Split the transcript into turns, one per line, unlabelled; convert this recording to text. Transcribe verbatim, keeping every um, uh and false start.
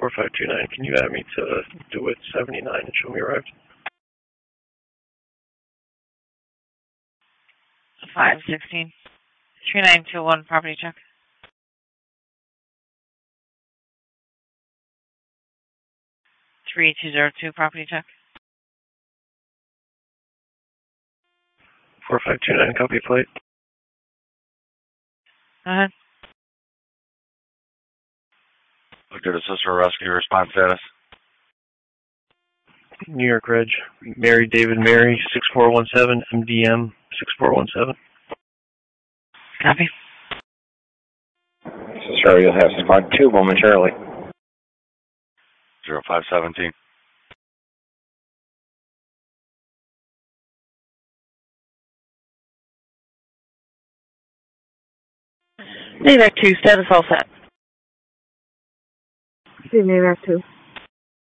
four five two nine, can you add me to DeWitt seventy-nine and show me arrived?
five sixteen. three nine two one, property check. three two zero two, property check.
four five two nine, copy plate.
Go ahead.
Victor to Sister Rescue, response status.
New York Reg, Mary David Mary, six four one seven, M D M, six four one seven.
Copy.
Sister, you'll have some on two momentarily.
zero five seventeen.
Navac two, status all set.
See Navac two.